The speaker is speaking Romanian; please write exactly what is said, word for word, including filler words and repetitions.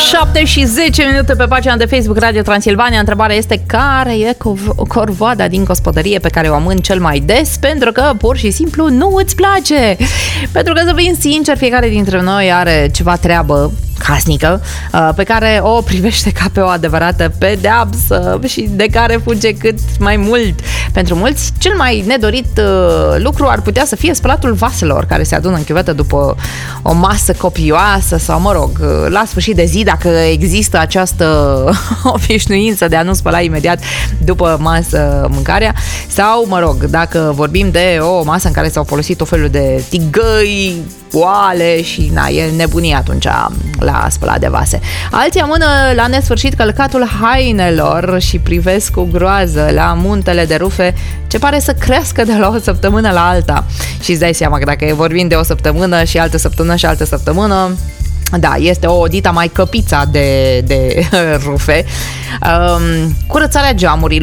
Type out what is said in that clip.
șapte și zece minute pe pagina de Facebook Radio Transilvania. Întrebarea este: care e corvoada din gospodărie pe care o amâni cel mai des pentru că pur și simplu nu îți place? Pentru că, să fim sinceri, fiecare dintre noi are ceva treabă casnică pe care o privește ca pe o adevărată pedeapsă și de care fuge cât mai mult. Pentru mulți, cel mai nedorit lucru ar putea să fie spălatul vaselor care se adună în chiuvetă după o masă copioasă sau, mă rog, la sfârșit de zi, dacă există această obișnuință de a nu spăla imediat după masă mâncarea, sau, mă rog, dacă vorbim de o masă în care s-au folosit o felul de tigăi, oale și, na, e nebunie atunci la spălat de vase. Alții amână la nesfârșit călcatul hainelor și privesc cu groază la muntele de rufe ce pare să crească de la o săptămână la alta. Și îți dai seama că dacă vorbim de o săptămână și altă săptămână și altă săptămână, da, este o dita mai căpița de, de rufe. Um, curățarea geamurilor